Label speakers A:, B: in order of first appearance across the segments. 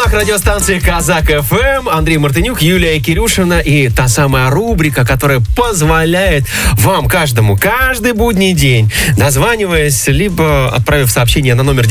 A: волнах радиостанции Казак ФМ. Андрей Мартынюк, Юлия Кирюшина и та самая рубрика, которая позволяет вам каждому, каждый будний день, дозваниваясь, либо отправив сообщение на номер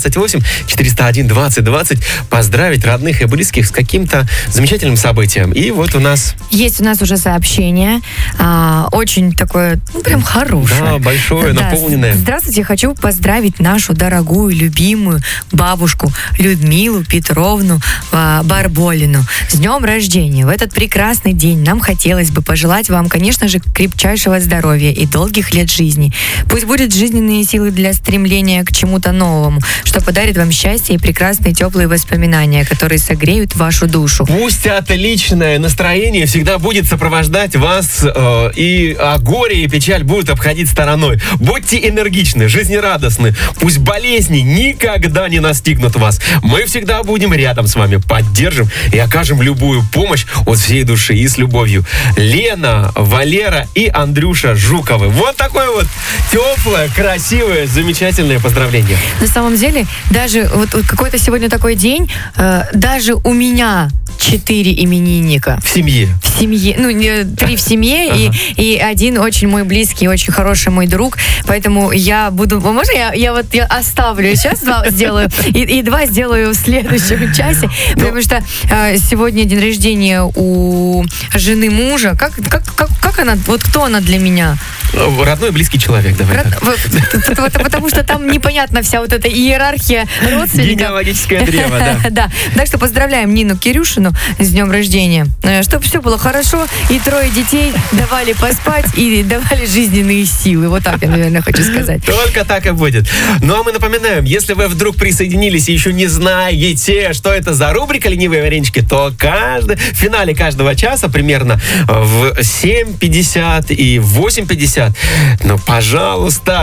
A: 928-401-2020, поздравить родных и близких с каким-то замечательным событием. И вот у нас...
B: Есть у нас уже сообщение, очень такое, прям хорошее.
A: Да, большое, наполненное.
B: Здравствуйте, хочу поздравить нашу дорогую, любимую бабушку Людмилу Петровну Барболину с днем рождения. В этот прекрасный день нам хотелось бы пожелать вам, конечно же, крепчайшего здоровья и долгих лет жизни. Пусть будут жизненные силы для стремления к чему-то новому, что подарит вам счастье и прекрасные теплые воспоминания, которые согреют вашу душу.
A: Пусть отличное настроение всегда будет сопровождать вас, и горе и печаль будут обходить стороной. Будьте энергичны, жизнерадостны. Пусть болезни никогда не настигнут вас. Мы всегда будем рядом с вами, поддержим и окажем любую помощь от всей души и с любовью. Лена, Валера и Андрюша Жуковы. Вот такое вот теплое, красивое, замечательное поздравление.
B: На самом деле, даже вот какой-то сегодня такой день, даже у меня 4 именинника.
A: В семье?
B: В семье. 3 в семье, и один очень мой близкий, очень хороший мой друг. Поэтому я буду... Можно я оставлю сейчас 2 сделаю, и 2 сделаю в следующем часе, потому что сегодня день рождения у жены мужа. Как она, вот кто она для меня?
A: Родной близкий человек, давай так.
B: Потому что там непонятна вся вот эта иерархия родственников.
A: Генеалогическое древо, да.
B: Да. Так что поздравляем Нину Кирюшину с днем рождения. Чтобы все было хорошо, и 3 детей давали поспать и давали жизненные силы. Вот так я, наверное, хочу сказать.
A: Только так и будет. Ну, а мы напоминаем, если вы вдруг присоединились и еще не знаете, что это за рубрика «Ленивые варенички», то в финале каждого часа, примерно в 7:50 и в 8:50, пожалуйста,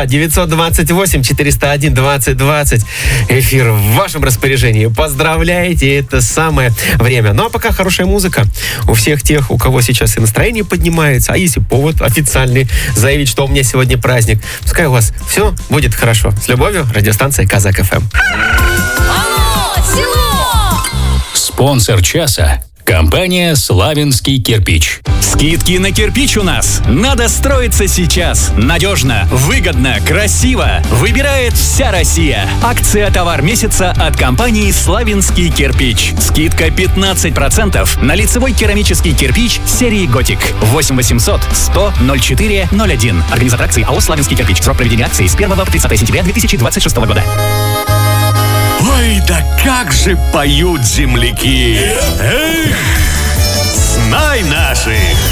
A: 928-401-2020, эфир в вашем распоряжении. Поздравляйте, это самое время. Ну, а пока хорошая музыка у всех тех, у кого сейчас и настроение поднимается, а если повод официальный заявить, что у меня сегодня праздник, пускай у вас все будет хорошо. С любовью, радиостанция Казак ФМ.
C: Алло, село!
D: Спонсор часа — компания «Славянский кирпич».
E: Скидки на кирпич у нас. Надо строиться сейчас. Надежно, выгодно, красиво. Выбирает вся Россия. Акция «Товар месяца» от компании «Славянский кирпич». Скидка 15% на лицевой керамический кирпич серии «Готик». 8 800 100 04 01. Организатор акции АО «Славянский кирпич». Срок проведения акции с 1 по 30 сентября 2026 года.
F: Ой, да как же поют земляки! Эх, знай наших!